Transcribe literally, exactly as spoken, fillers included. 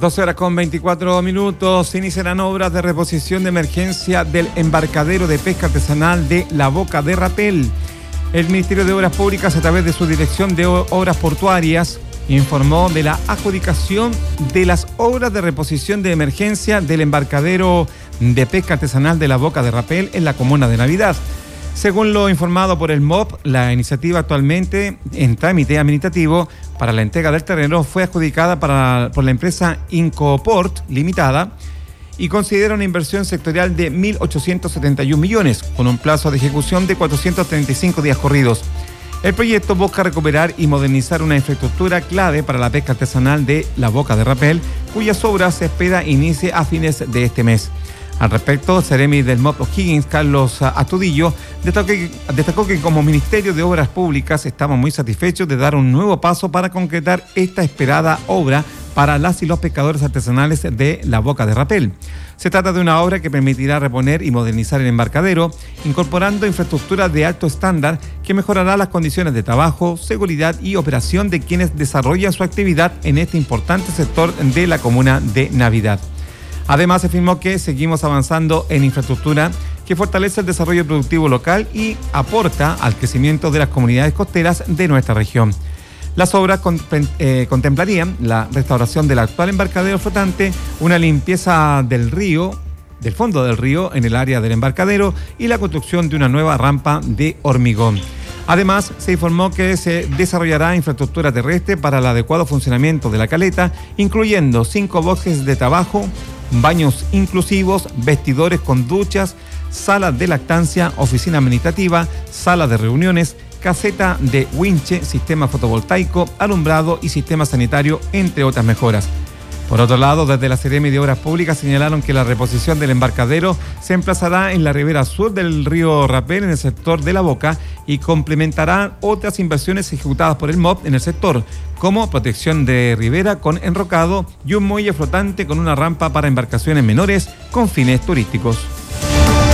doce horas con veinticuatro minutos. Se iniciarán obras de reposición de emergencia del embarcadero de pesca artesanal de La Boca de Rapel. El Ministerio de Obras Públicas, a través de su Dirección de Obras Portuarias, informó de la adjudicación de las obras de reposición de emergencia del embarcadero de pesca artesanal de La Boca de Rapel en la comuna de Navidad. Según lo informado por el M O P, la iniciativa actualmente en trámite administrativo para la entrega del terreno fue adjudicada para, por la empresa Incoport Limitada y considera una inversión sectorial de mil ochocientos setenta y un millones, con un plazo de ejecución de cuatrocientos treinta y cinco días corridos. El proyecto busca recuperar y modernizar una infraestructura clave para la pesca artesanal de La Boca de Rapel, cuyas obras se espera inicie a fines de este mes. Al respecto, Seremi del M O P O'Higgins, Carlos Astudillo, destacó que, destacó que como Ministerio de Obras Públicas estamos muy satisfechos de dar un nuevo paso para concretar esta esperada obra para las y los pescadores artesanales de La Boca de Rapel. Se trata de una obra que permitirá reponer y modernizar el embarcadero, incorporando infraestructura de alto estándar que mejorará las condiciones de trabajo, seguridad y operación de quienes desarrollan su actividad en este importante sector de la comuna de Navidad. Además, se afirmó que seguimos avanzando en infraestructura que fortalece el desarrollo productivo local y aporta al crecimiento de las comunidades costeras de nuestra región. Las obras con, eh, contemplarían la restauración del actual embarcadero flotante, una limpieza del río, del fondo del río en el área del embarcadero y la construcción de una nueva rampa de hormigón. Además, se informó que se desarrollará infraestructura terrestre para el adecuado funcionamiento de la caleta, incluyendo cinco boxes de trabajo, baños inclusivos, vestidores con duchas, salas de lactancia, oficina administrativa, sala de reuniones, caseta de winche, sistema fotovoltaico, alumbrado y sistema sanitario, entre otras mejoras. Por otro lado, desde la Seremi de Obras Públicas señalaron que la reposición del embarcadero se emplazará en la ribera sur del río Rapel, en el sector de La Boca, y complementará otras inversiones ejecutadas por el M O P en el sector, como protección de ribera con enrocado y un muelle flotante con una rampa para embarcaciones menores con fines turísticos.